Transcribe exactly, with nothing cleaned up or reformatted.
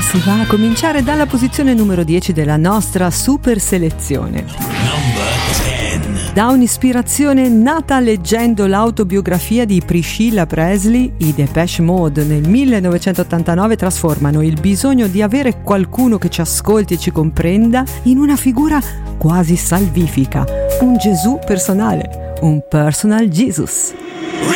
Si va a cominciare dalla posizione numero dieci della nostra super selezione. Da un'ispirazione nata leggendo l'autobiografia di Priscilla Presley, i Depeche Mode nel millenovecentottantanove trasformano il bisogno di avere qualcuno che ci ascolti e ci comprenda in una figura quasi salvifica, un Gesù personale, un personal Jesus.